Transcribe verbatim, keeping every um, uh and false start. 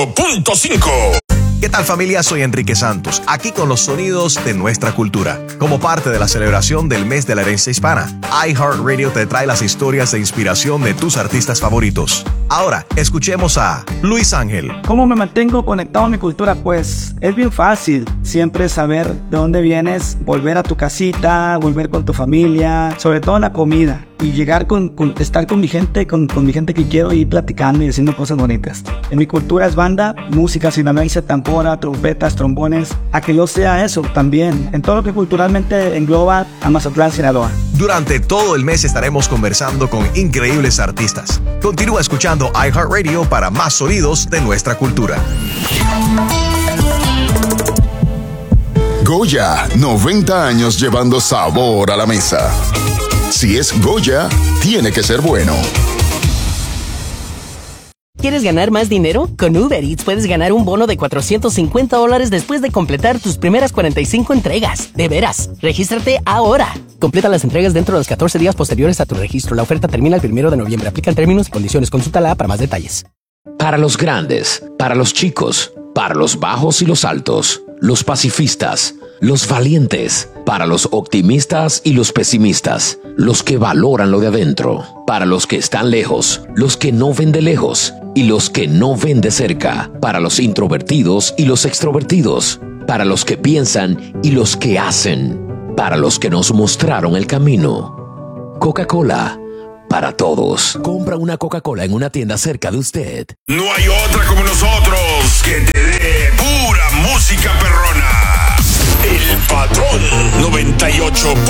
punto cinco. ¿Qué tal, familia? Soy Enrique Santos, aquí con los sonidos de nuestra cultura. Como parte de la celebración del mes de la herencia hispana, iHeartRadio te trae las historias de inspiración de tus artistas favoritos. Ahora, escuchemos a Luis Ángel. ¿Cómo me mantengo conectado a mi cultura? Pues es bien fácil, siempre saber de dónde vienes, volver a tu casita, volver con tu familia, sobre todo la comida. Y llegar con, con estar con mi gente, con, con mi gente que quiero, ir platicando y haciendo cosas bonitas. En mi cultura es banda, música sinaloense, tambora, trompetas, trombones. A que yo sea eso también, en todo lo que culturalmente engloba a Mazatlán, Sinaloa. Durante todo el mes estaremos conversando con increíbles artistas. Continúa escuchando iHeartRadio para más sonidos de nuestra cultura. Goya, noventa años llevando sabor a la mesa. Si es Goya, tiene que ser bueno. ¿Quieres ganar más dinero? Con Uber Eats puedes ganar un bono de cuatrocientos cincuenta dólares después de completar tus primeras cuarenta y cinco entregas. De veras, regístrate ahora. Completa las entregas dentro de los catorce días posteriores a tu registro. La oferta termina el primero de noviembre. Aplican términos y condiciones. Consúltala para más detalles. Para los grandes, para los chicos, para los bajos y los altos, los pacifistas, los valientes, para los optimistas y los pesimistas, los que valoran lo de adentro, para los que están lejos, los que no ven de lejos y los que no ven de cerca, para los introvertidos y los extrovertidos, para los que piensan y los que hacen, para los que nos mostraron el camino. Coca-Cola, para todos. Compra una Coca-Cola en una tienda cerca de usted. No hay otra como nosotros que te dé pura música perrona. El Patrón noventa y ocho punto cinco.